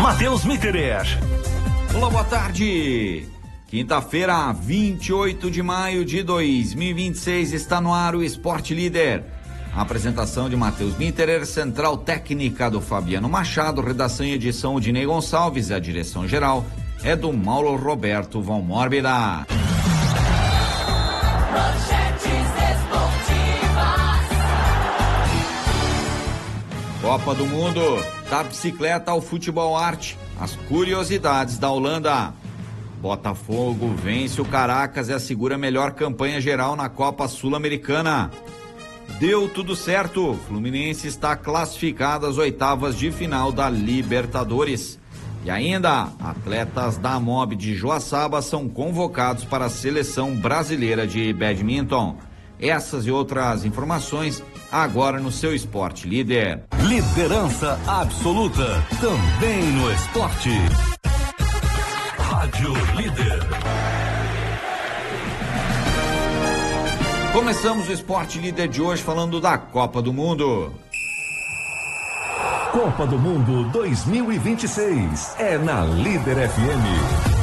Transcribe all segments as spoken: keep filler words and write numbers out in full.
Matheus Mitterer. Olá, boa tarde. Quinta-feira, vinte e oito de maio de dois mil e vinte e seis, está no ar o Esporte Líder. A apresentação de Matheus Mitterer, central técnica do Fabiano Machado, redação e edição de Ney Gonçalves, a direção geral é do Mauro Roberto Von Mórbida. Copa do Mundo, da bicicleta ao futebol arte, as curiosidades da Holanda. Botafogo vence o Caracas e assegura a melhor campanha geral na Copa Sul-Americana. Deu tudo certo, Fluminense está classificado às oitavas de final da Libertadores. E ainda, atletas da Amob de Joaçaba são convocados para a seleção brasileira de badminton. Essas e outras informações agora no seu Esporte Líder. Liderança absoluta, também no esporte. Rádio Líder. Começamos o Esporte Líder de hoje falando da Copa do Mundo. Copa do Mundo dois mil e vinte e seis é na Líder F M.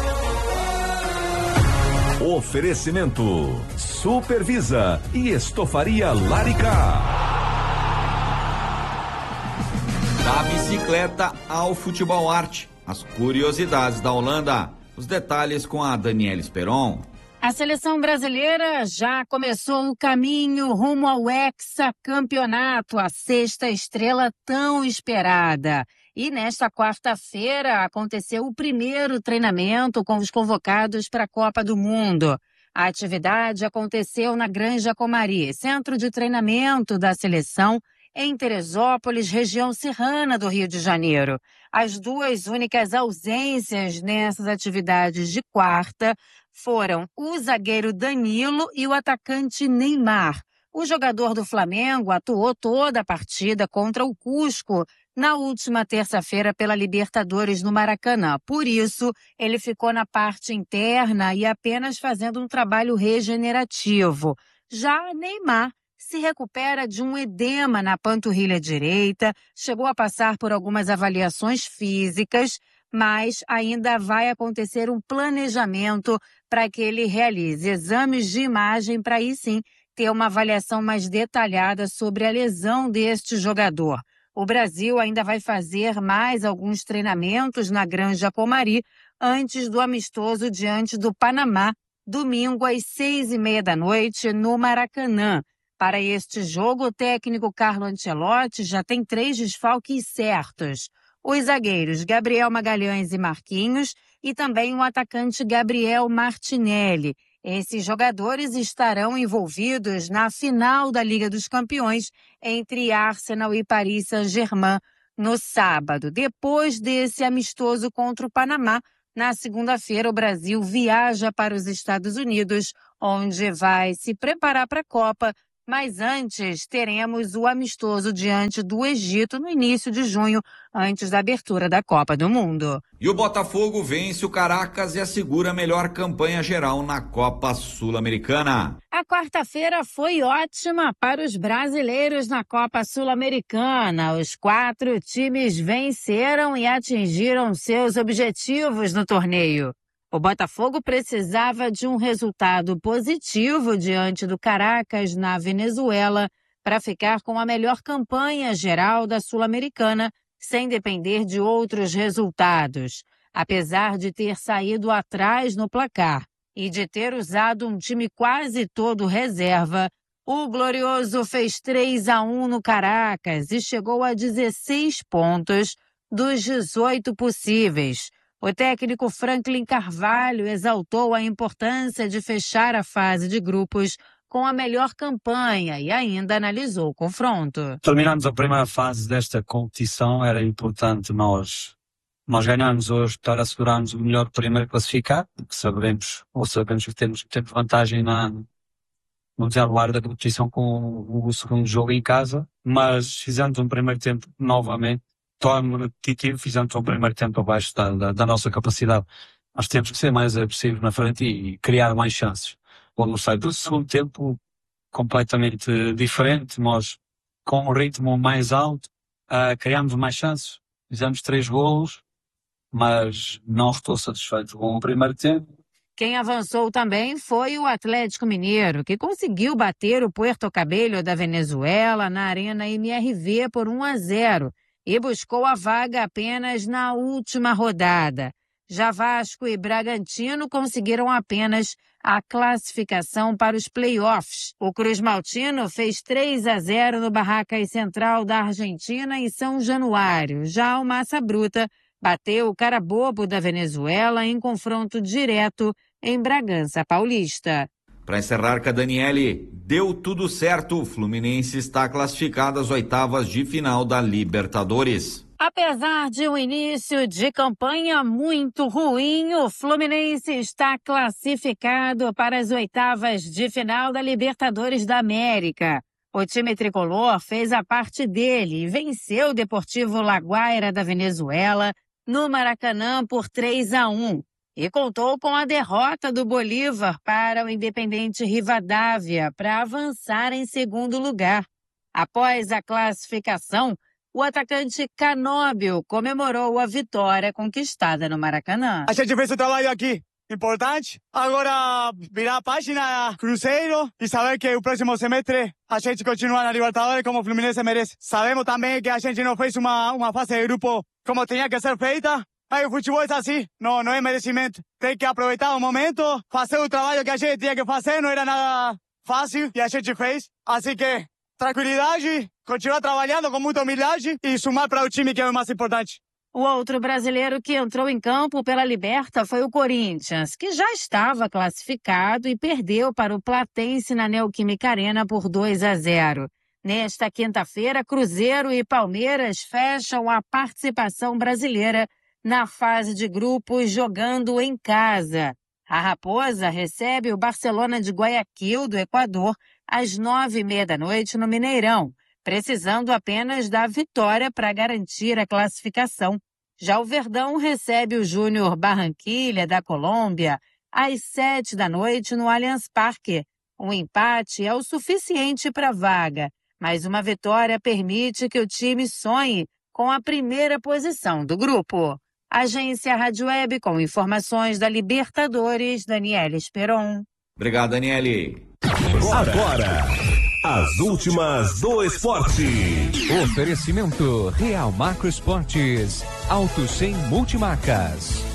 Oferecimento Supervisa e Estofaria Larica. Da bicicleta ao futebol arte, as curiosidades da Holanda. Os detalhes com a Daniela Esperon. A seleção brasileira já começou o caminho rumo ao hexacampeonato, a sexta estrela tão esperada. E nesta quarta-feira aconteceu o primeiro treinamento com os convocados para a Copa do Mundo. A atividade aconteceu na Granja Comari, centro de treinamento da seleção, em Teresópolis, região serrana do Rio de Janeiro. As duas únicas ausências nessas atividades de quarta foram o zagueiro Danilo e o atacante Neymar. O jogador do Flamengo atuou toda a partida contra o Cusco na última terça-feira pela Libertadores no Maracanã. Por isso, ele ficou na parte interna e apenas fazendo um trabalho regenerativo. Já Neymar se recupera de um edema na panturrilha direita, chegou a passar por algumas avaliações físicas, mas ainda vai acontecer um planejamento para que ele realize exames de imagem para aí sim ter uma avaliação mais detalhada sobre a lesão deste jogador. O Brasil ainda vai fazer mais alguns treinamentos na Granja Comari antes do amistoso diante do Panamá, domingo às seis e meia da noite no Maracanã. Para este jogo, o técnico Carlo Ancelotti já tem três desfalques certos. Os zagueiros Gabriel Magalhães e Marquinhos e também o atacante Gabriel Martinelli. Esses jogadores estarão envolvidos na final da Liga dos Campeões entre Arsenal e Paris Saint-Germain no sábado. Depois desse amistoso contra o Panamá, na segunda-feira o Brasil viaja para os Estados Unidos, onde vai se preparar para a Copa. Mas antes, teremos o amistoso diante do Egito no início de junho, antes da abertura da Copa do Mundo. E o Botafogo vence o Caracas e assegura a melhor campanha geral na Copa Sul-Americana. A quarta-feira foi ótima para os brasileiros na Copa Sul-Americana. Os quatro times venceram e atingiram seus objetivos no torneio. O Botafogo precisava de um resultado positivo diante do Caracas, na Venezuela, para ficar com a melhor campanha geral da Sul-Americana, sem depender de outros resultados. Apesar de ter saído atrás no placar e de ter usado um time quase todo reserva, o Glorioso fez três a um no Caracas e chegou a dezesseis pontos dos dezoito possíveis. O técnico Franklin Carvalho exaltou a importância de fechar a fase de grupos com a melhor campanha e ainda analisou o confronto. Terminamos a primeira fase desta competição, era importante nós, nós ganharmos hoje para assegurarmos o melhor primeiro classificado, porque sabemos, ou sabemos que temos, temos vantagem na, no desenrolar da competição com o, o segundo jogo em casa, mas fizemos um primeiro tempo novamente torno repetitivo, fizemos um primeiro tempo abaixo da, da, da nossa capacidade. Nós temos que ser mais agressivos na frente e, e criar mais chances. Quando sai do segundo tempo, completamente diferente, nós com um ritmo mais alto, uh, criamos mais chances, fizemos três golos, mas não estou satisfeito com o primeiro tempo. Quem avançou também foi o Atlético Mineiro, que conseguiu bater o Puerto Cabello da Venezuela na Arena M R V por um a zero e buscou a vaga apenas na última rodada. Já Vasco e Bragantino conseguiram apenas a classificação para os playoffs. O Cruz Maltino fez três a zero no Barracas Central da Argentina em São Januário. Já o Massa Bruta bateu o Carabobo da Venezuela em confronto direto em Bragança Paulista. Para encerrar com a Daniele, deu tudo certo. O Fluminense está classificado às oitavas de final da Libertadores. Apesar de um início de campanha muito ruim, o Fluminense está classificado para as oitavas de final da Libertadores da América. O time tricolor fez a parte dele e venceu o Deportivo Laguaira da Venezuela no Maracanã por três a um e contou com a derrota do Bolívar para o Independente Rivadavia para avançar em segundo lugar. Após a classificação, o atacante Canóbio comemorou a vitória conquistada no Maracanã. A gente fez o trabalho aqui, importante. Agora virar a página Cruzeiro e saber que o próximo semestre a gente continua na Libertadores como o Fluminense merece. Sabemos também que a gente não fez uma, uma fase de grupo como tinha que ser feita. Mas o futebol é assim, não, não é merecimento. Tem que aproveitar o momento, fazer o trabalho que a gente tinha que fazer, não era nada fácil e a gente fez. Assim que tranquilidade, continuar trabalhando com muita humildade e sumar para o time que é o mais importante. O outro brasileiro que entrou em campo pela Liberta foi o Corinthians, que já estava classificado e perdeu para o Platense na Neoquímica Arena por dois a zero. Nesta quinta-feira, Cruzeiro e Palmeiras fecham a participação brasileira na fase de grupos jogando em casa. A Raposa recebe o Barcelona de Guayaquil, do Equador, às nove e meia da noite no Mineirão, precisando apenas da vitória para garantir a classificação. Já o Verdão recebe o Júnior Barranquilla, da Colômbia, às sete da noite no Allianz Parque. Um empate é o suficiente para a vaga, mas uma vitória permite que o time sonhe com a primeira posição do grupo. Agência Rádio Web com informações da Libertadores, Daniele Esperon. Obrigado, Daniele. Agora, as últimas do esporte. Oferecimento Real Macro Esportes, Auto Sem Multimarcas.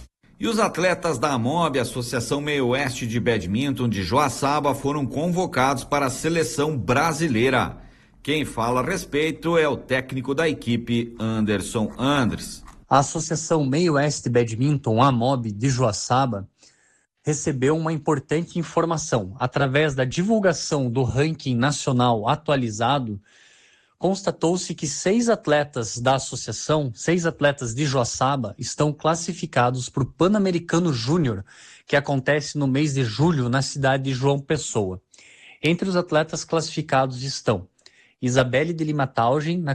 E os atletas da AMOB, Associação Meio Oeste de Badminton de Joaçaba, foram convocados para a seleção brasileira. Quem fala a respeito é o técnico da equipe, Anderson Andres. A Associação Meio Oeste Badminton, AMOB, de Joaçaba, recebeu uma importante informação. Através da divulgação do ranking nacional atualizado, constatou-se que seis atletas da associação, seis atletas de Joaçaba, estão classificados para o Pan-Americano Júnior, que acontece no mês de julho na cidade de João Pessoa. Entre os atletas classificados estão Isabelle de Lima Taugen, na